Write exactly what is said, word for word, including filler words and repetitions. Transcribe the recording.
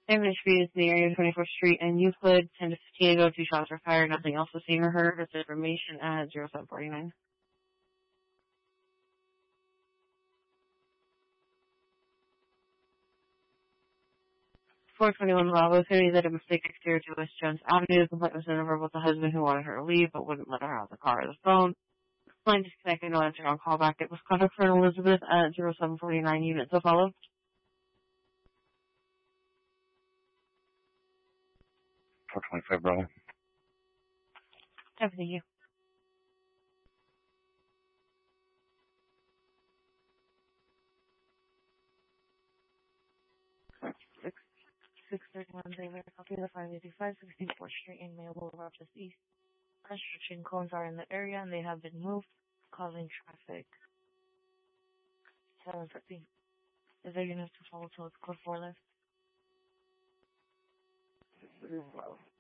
Same H P is in the area of twenty-fourth Street and Euclid, ten to fifteen ago, two shots were fired, nothing else was seen or heard. This information at zero seven forty-nine. four twenty-one Bravo City, that a mistake exterior to West Jones Avenue. The complaint was sent over with the husband who wanted her to leave but wouldn't let her out of the car or the phone. Line disconnected, no answer on callback. It was contact for Elizabeth at zero seven forty-nine units. So follow. four twenty-five Bravo. Thank you. Six six thirty one David, copy the five eighty five sixty-fourth Street in Mayville, Rochester East. Construction cones are in the area and they have been moved, causing traffic. seven thirteen. Is there units to follow till it's code four left?